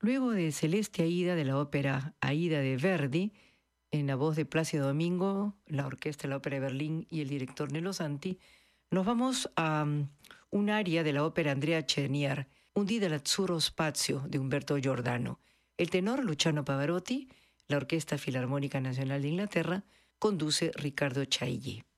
Luego de Celeste Aida de la ópera Aida de Verdi, en la voz de Plácido Domingo, la orquesta de la Ópera de Berlín y el director Nello Santi, nos vamos a un aria de la ópera Andrea Chenier, Un dì dell'azzurro spazio de Humberto Giordano. El tenor Luciano Pavarotti, la Orquesta Filarmónica Nacional de Inglaterra, conduce Ricardo Chailly.